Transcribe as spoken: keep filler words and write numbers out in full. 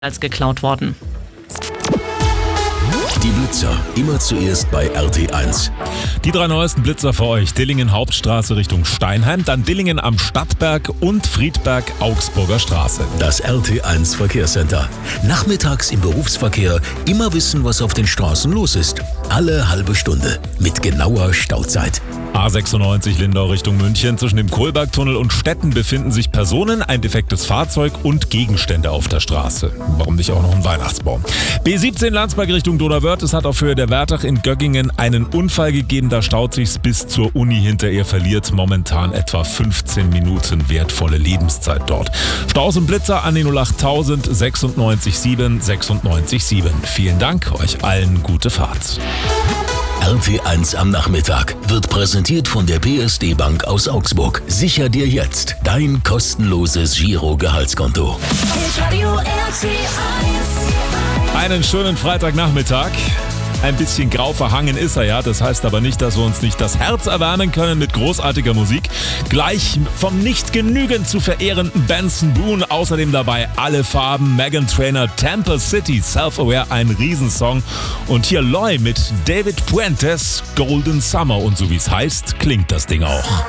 als geklaut worden. Die Blitzer, immer zuerst bei R T eins. Die drei neuesten Blitzer für euch: Dillingen Hauptstraße Richtung Steinheim, dann Dillingen am Stadtberg und Friedberg Augsburger Straße. Das R T eins Verkehrscenter. Nachmittags im Berufsverkehr immer wissen, was auf den Straßen los ist. Alle halbe Stunde mit genauer Stauzeit. A sechsundneunzig Lindau Richtung München. Zwischen dem Kohlbergtunnel und Stetten befinden sich Personen, ein defektes Fahrzeug und Gegenstände auf der Straße. Warum nicht auch noch ein Weihnachtsbaum? B siebzehn Landsberg Richtung Donauwörth. Es hat auf Höhe der Wärtach in Göggingen einen Unfall gegeben. Da staut sich's bis zur Uni hinter ihr, verliert momentan etwa fünfzehn Minuten wertvolle Lebenszeit dort. Staus und Blitzer an die null acht tausend sechsundneunzig sieben sechsundneunzig sieben. Vielen Dank, euch allen gute Fahrt. R T eins am Nachmittag wird präsentiert von der B S D Bank aus Augsburg. Sicher dir jetzt dein kostenloses Giro-Gehaltskonto. Einen schönen Freitagnachmittag. Ein bisschen grau verhangen ist er ja, das heißt aber nicht, dass wir uns nicht das Herz erwärmen können mit großartiger Musik. Gleich vom nicht genügend zu verehrenden Benson Boone, außerdem dabei Alle Farben, Meghan Trainor, Tampa City, Self-Aware, ein Riesensong. Und hier Loy mit David Puentes, Golden Summer, und so wie es heißt, klingt das Ding auch.